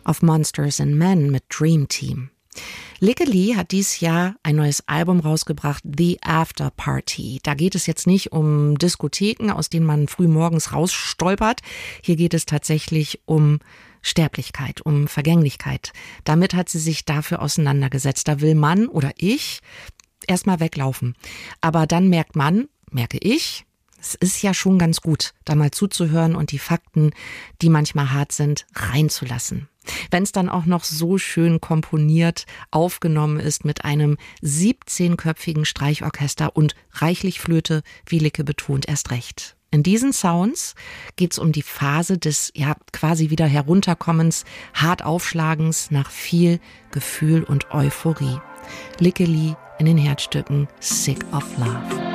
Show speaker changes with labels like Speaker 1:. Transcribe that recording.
Speaker 1: auf Monsters and Men mit Dream Team. Lykke Li hat dieses Jahr ein neues Album rausgebracht, The After Party. Da geht es jetzt nicht um Diskotheken, aus denen man früh morgens rausstolpert. Hier geht es tatsächlich um Sterblichkeit, um Vergänglichkeit. Damit hat sie sich dafür auseinandergesetzt. Da will man oder ich erstmal weglaufen. Aber dann merke ich, es ist ja schon ganz gut, da mal zuzuhören und die Fakten, die manchmal hart sind, reinzulassen. Wenn es dann auch noch so schön komponiert aufgenommen ist mit einem 17-köpfigen Streichorchester und reichlich Flöte, wie Lykke betont, erst recht. In diesen Sounds geht es um die Phase des quasi wieder Herunterkommens, hart Aufschlagens nach viel Gefühl und Euphorie. Lykke Li in den Herzstücken Sick of Love.